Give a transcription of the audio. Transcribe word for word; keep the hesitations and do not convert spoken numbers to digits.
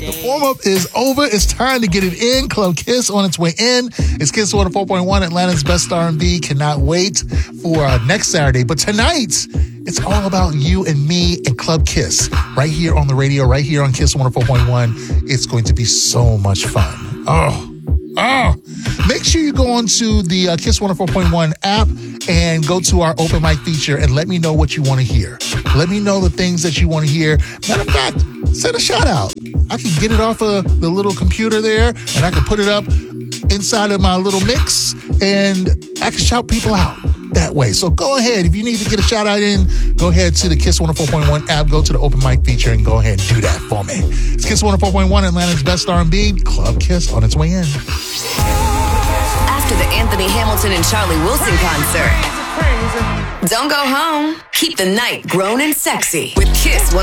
The warm-up is over. It's time to get it in. Club Kiss on its way in. It's Kiss one oh four point one, Atlanta's best R and B. Cannot wait for uh, next Saturday. But tonight, it's all about you and me and Club Kiss. Right here on the radio, right here on Kiss one oh four point one. It's going to be so much fun. Oh, oh. Make sure you go on to the uh, Kiss one oh four point one app and go to our open mic feature and let me know what you want to hear. Let me know the things that you want to hear. Matter of fact, send a shout out. I can get it off of the little computer there and I can put it up inside of my little mix and I can shout people out that way. So go ahead. If you need to get a shout out in, go ahead to the Kiss one oh four point one app, go to the open mic feature and go ahead and do that for me. It's Kiss one oh four point one, Atlanta's best R and B. Club Kiss on its way in. After the Anthony Hamilton and Charlie Wilson concert, don't go home. Keep the night grown and sexy with Kiss one oh four point one.